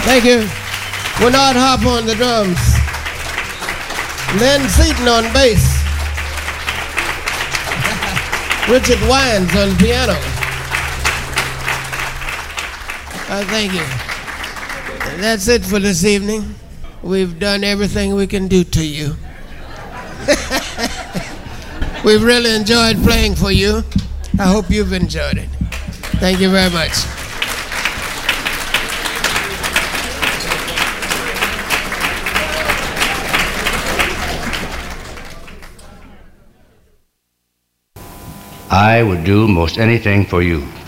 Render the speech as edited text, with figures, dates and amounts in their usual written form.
Thank you. Bernard Harper on the drums. Len Seaton on bass. Richard Wines on piano. Thank you. That's it for this evening. We've done everything we can do to you. We've really enjoyed playing for you. I hope you've enjoyed it. Thank you very much. I would do most anything for you.